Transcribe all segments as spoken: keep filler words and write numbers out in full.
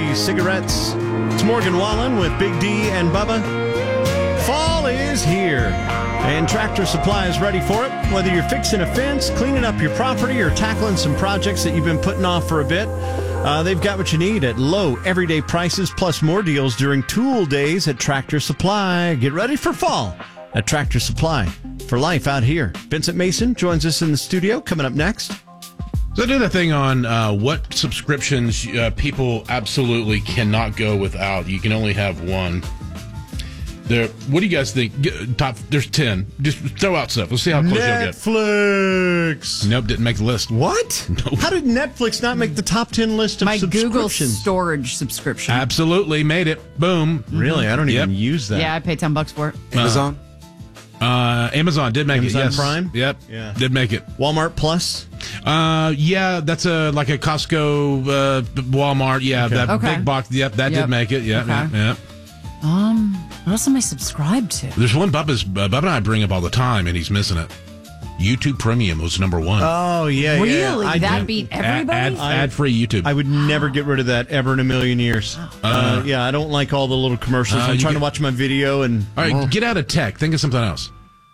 cigarettes. It's Morgan Wallen with Big D and Bubba. Fall is here, and Tractor Supply is ready for it. Whether you're fixing a fence, cleaning up your property, or tackling some projects that you've been putting off for a bit, uh, they've got what you need at low, everyday prices, plus more deals during Tool Days at Tractor Supply. Get ready for fall at Tractor Supply. For life out here. Vincent Mason joins us in the studio. Coming up next. So I did a thing on uh, what subscriptions uh, people absolutely cannot go without. You can only have one. There. What do you guys think? Get, top. There's ten. Just throw out stuff. Let's see how close you'll get. Netflix. Nope, didn't make the list. What? Nope. How did Netflix not make the top ten list of My subscriptions? Google storage subscription. Absolutely made it. Boom. Really? I don't Yep. even use that. Yeah, I pay ten bucks for it. Amazon? Uh, Amazon did make Amazon it. Yes. Prime? Yep. Yeah. Did make it. Walmart Plus? Uh, yeah, that's a like a Costco, uh, Walmart. Yeah, Okay. that Okay. big box. Yep, that Yep. did make it. Yeah, Okay. yeah, yeah. Um, what else am I subscribed to? There's one Bubba's, uh, Bubba and I bring up all the time, and he's missing it. YouTube Premium was number one. Oh, yeah, yeah. Really? I That do. beat Ad, everybody? ad, ad-free YouTube. I would never get rid of that ever in a million years. Uh, yeah, I don't like all the little commercials. Uh, I'm you trying get- to watch my video and... all right, get out of tech. Think of something else.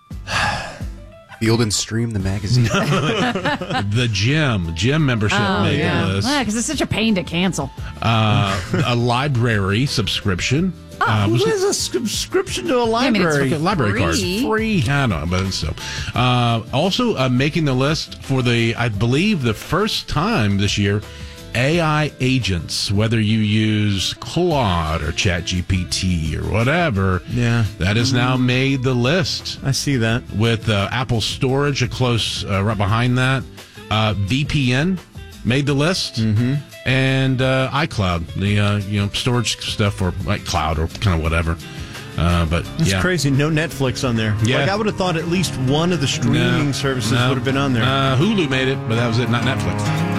Field and Stream, the magazine. The gym, gym membership Oh, made yeah. the list. Because it's such a pain to cancel. Uh, a library subscription. Uh, was Who it- has a subscription to a I mean, it's library? Okay, library Free. cards free. I don't know, but it's so. Uh, also, uh, making the list for the, I believe, the first time this year, A I agents. Whether you use Claude or ChatGPT or whatever, Yeah. that has now made the list. I see that. With uh, Apple Storage, a close uh, right behind that. Uh, V P N made the list, mm-hmm. and uh, iCloud, the uh, you know storage stuff for like cloud or kind of whatever. Uh, but It's yeah. crazy. No Netflix on there. Yeah. Like, I would have thought at least one of the streaming No, services no. would have been on there. Uh, Hulu made it, but that was it, not Netflix.